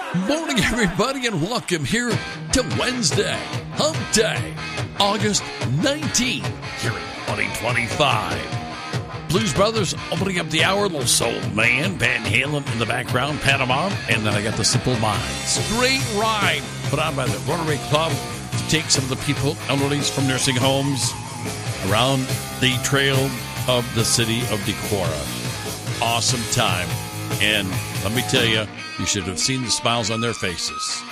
Morning, everybody, and welcome here to Wednesday, Hump Day, August 19th, here in 2025. Blues Brothers opening up the hour, Little Soul Man, Van Halen in the background, Panama, and then I got the Simple Minds. Great ride put on by the Rotary Club to take some of the people, elderlies from nursing homes around the trail of the city of Decorah. Awesome time. And let me tell you, you should have seen the smiles on their faces.